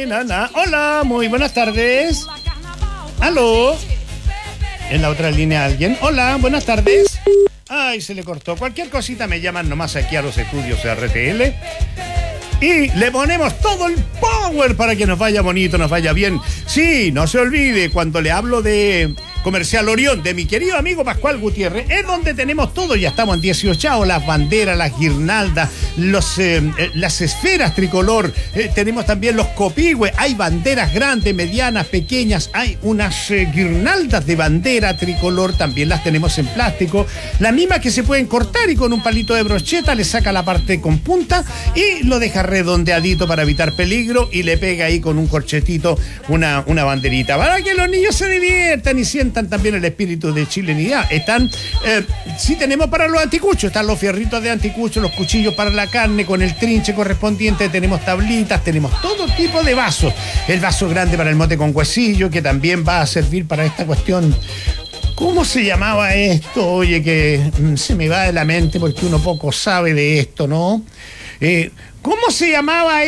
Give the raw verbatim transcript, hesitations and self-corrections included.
na, na. Hola, muy buenas tardes. ¿Aló? ¿En la otra línea alguien? Hola, buenas tardes. Ay, se le cortó. Cualquier cosita me llaman nomás aquí a los estudios de R T L. Y le ponemos todo el power para que nos vaya bonito, nos vaya bien. Sí, no se olvide, cuando le hablo de Comercial Orión, de mi querido amigo Pascual Gutiérrez, es donde tenemos todo. Ya estamos en dieciocho, las banderas, las guirnaldas, los, eh, eh, las esferas tricolor, eh, tenemos también los copigües, hay banderas grandes, medianas, pequeñas, hay unas eh, guirnaldas de bandera tricolor, también las tenemos en plástico, las mismas que se pueden cortar y con un palito de brocheta le saca la parte con punta y lo deja redondeadito para evitar peligro y le pega ahí con un corchetito una, una banderita para que los niños se diviertan y sientan también el espíritu de chilenidad. Están, eh, sí tenemos para los anticuchos, están los fierritos de anticucho, los cuchillos para la carne con el trinche correspondiente, tenemos tablitas, tenemos todo tipo de vasos, el vaso grande para el mote con huesillo que también va a servir para esta cuestión. ¿Cómo se llamaba esto? Oye, que mm, se me va de la mente porque uno poco sabe de esto, ¿no? Eh, ¿Cómo se llamaba